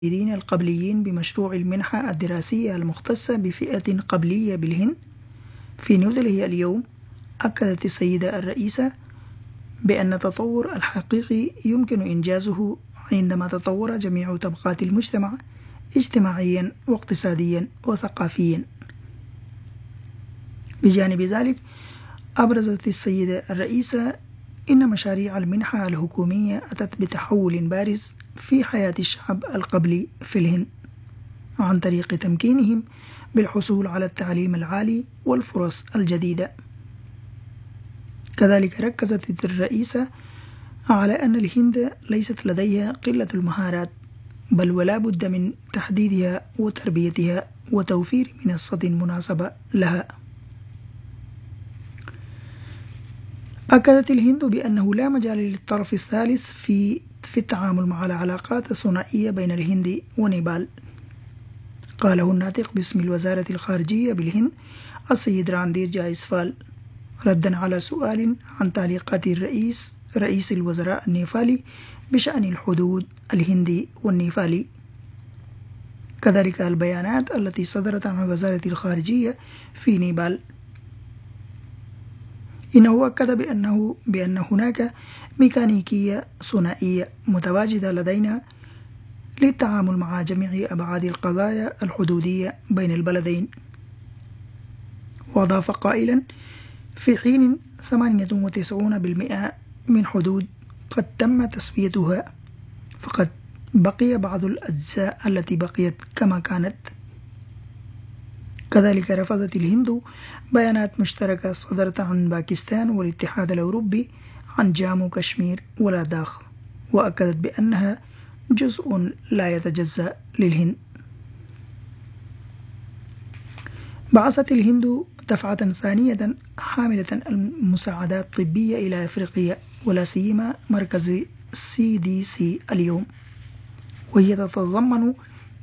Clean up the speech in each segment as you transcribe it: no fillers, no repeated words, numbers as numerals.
المستفيدين القبليين بمشروع المنحة الدراسية المختصة بفئة قبلية بالهند في نيودلهي اليوم، أكدت السيدة الرئيسة بأن التطور الحقيقي يمكن إنجازه عندما تطور جميع طبقات المجتمع اجتماعيا واقتصاديا وثقافيا. بجانب ذلك، أبرزت السيدة الرئيسة إن مشاريع المنحة الحكومية أتت بتحول بارز في حياة الشعب القبلي في الهند عن طريق تمكينهم بالحصول على التعليم العالي والفرص الجديدة. كذلك ركزت الرئيسة على أن الهند ليست لديها قلة المهارات، بل ولا بد من تحديدها وتربيتها وتوفير منصة مناسبة لها. أكدت الهند بأنه لا مجال للطرف الثالث في التعامل مع العلاقات الثنائية بين الهند ونيبال. قاله الناطق باسم الوزارة الخارجية بالهند السيد راندير جايسفال ردا على سؤال عن تعليقات رئيس الوزراء النيبالي بشأن الحدود الهندي والنيبالي. كذلك البيانات التي صدرت عن وزارة الخارجية في نيبال، إنه أكد بأن هناك ميكانيكية ثنائية متواجدة لدينا للتعامل مع جميع أبعاد القضايا الحدودية بين البلدين. وأضاف قائلا: في حين 98% من حدود قد تم تسويتها، فقد بقي بعض الأجزاء التي بقيت كما كانت. كذلك رفضت الهند بيانات مشتركة صدرت عن باكستان والاتحاد الأوروبي عن جامو كشمير ولاداخ، وأكدت بأنها جزء لا يتجزأ للهند. بعثت الهند دفعة ثانية حاملة المساعدات الطبية إلى أفريقيا، ولا سيما مركز CDC اليوم، وهي تتضمن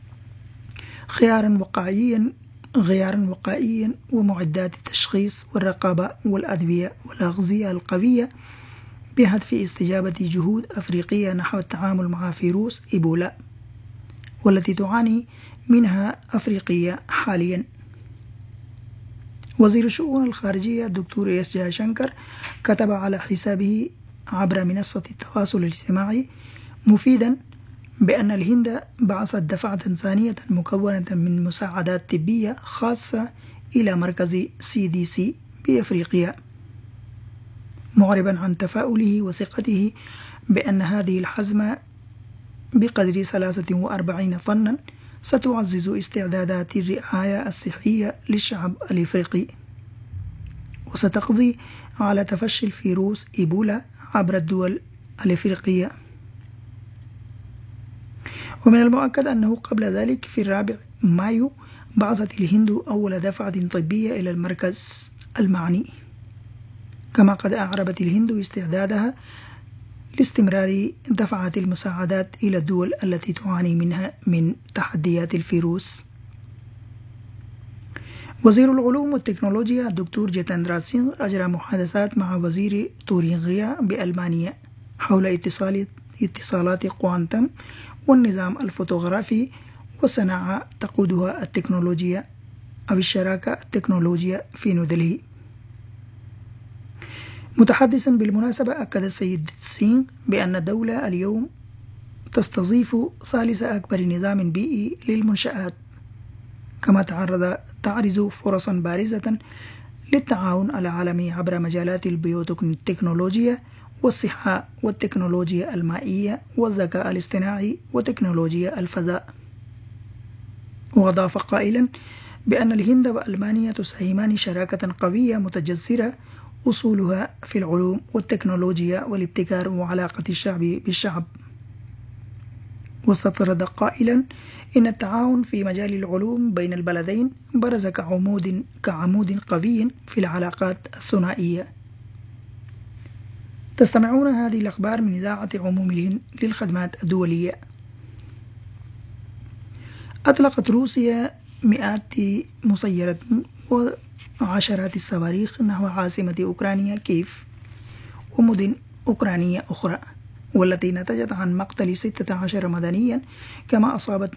غيارا وقائيا ومعدات التشخيص والرقابة والأدوية والأغذية القوية بهدف استجابة جهود أفريقية نحو التعامل مع فيروس إيبولا، والتي تعاني منها أفريقيا حاليا. وزير الشؤون الخارجية الدكتور S جايشنكر كتب على حسابه عبر منصة التواصل الاجتماعي مفيدا بأن الهند بعثت دفعة ثانية مكونة من مساعدات طبية خاصة إلى مركز CDC بأفريقيا، معربا عن تفاؤله وثقته بأن هذه الحزمة بقدر 43 طنا ستعزز استعدادات الرعاية الصحية للشعب الإفريقي، وستقضي على تفشي الفيروس إيبولا عبر الدول الإفريقية. ومن المؤكد أنه قبل ذلك في 4 مايو بعثت الهند أول دفعة طبية إلى المركز المعني، كما قد أعربت الهند استعدادها لاستمرار دفعات المساعدات إلى الدول التي تعاني منها من تحديات الفيروس. وزير العلوم والتكنولوجيا الدكتور جيتندرا سينغ أجرى محادثات مع وزير تورينغيا بألمانيا حول اتصالات كوانتم والنظام الفوتوغرافي والصناعة تقودها التكنولوجيا أو الشراكة التكنولوجيا في نيودلهي. متحدثا بالمناسبة، أكد السيد سينغ بأن الدولة اليوم تستضيف ثالث أكبر نظام بيئي للمنشآت، كما تعرض فرصا بارزة للتعاون العالمي عبر مجالات البيوتكنولوجيا والصحة والتكنولوجيا المائية والذكاء الاصطناعي وتكنولوجيا الفضاء. وأضاف قائلا بأن الهند وألمانيا تساهمان شراكة قوية متجذرة أصولها في العلوم والتكنولوجيا والابتكار وعلاقة الشعب بالشعب. واستطرد قائلا إن التعاون في مجال العلوم بين البلدين برز كعمود قوي في العلاقات الثنائية. تستمعون هذه الأخبار من إذاعة عموم الهند للخدمات الدولية. أطلقت روسيا مئات مسيرات وعشرات الصواريخ نحو عاصمة أوكرانيا كييف ومدن أوكرانية أخرى والتي نتجت عن مقتل 16 مدنيا، كما أصابت